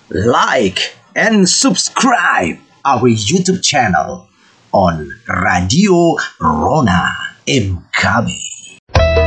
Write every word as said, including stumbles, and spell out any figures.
like, and subscribe our YouTube channel on Radio Rona M K B.